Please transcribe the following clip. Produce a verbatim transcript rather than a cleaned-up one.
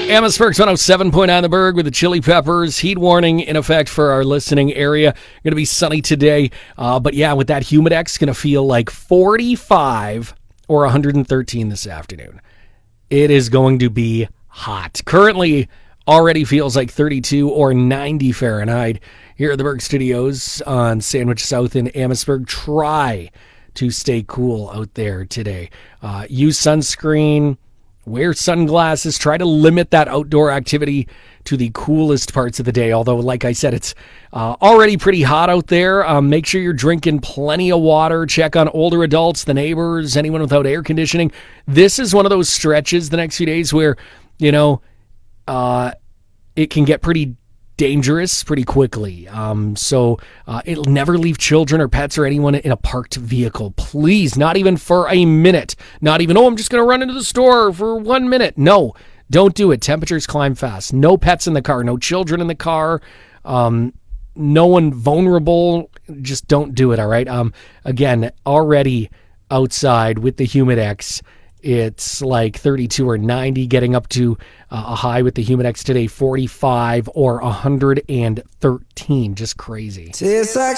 Amherstburg's one oh seven point nine The Berg with the Chili Peppers. Heat warning in effect for our listening area. Going to be sunny today. Uh, but yeah, with that Humidex, going to feel like forty-five or one hundred thirteen this afternoon. It is going to be hot. Currently, already feels like thirty-two or ninety Fahrenheit here at the Berg Studios on Sandwich South in Amherstburg. Try to stay cool out there today. Uh, use sunscreen. Wear sunglasses. Try to limit that outdoor activity to the coolest parts of the day. Although, like I said, it's uh, already pretty hot out there. Um, make sure you're drinking plenty of water. Check on older adults, the neighbors, anyone without air conditioning. This is one of those stretches the next few days where, you know, uh, it can get pretty dangerous pretty quickly. Um, so uh, it'll never leave children or pets or anyone in a parked vehicle. Please, not even for a minute. Not even, oh, I'm just going to run into the store for one minute. No, don't do it. Temperatures climb fast. No pets in the car. No children in the car. Um, no one vulnerable. Just don't do it, all right? Um, again, already outside with the Humidex, it's like thirty-two or ninety, getting up to uh, a high with the Humidex today, forty-five or one hundred thirteen. Just crazy.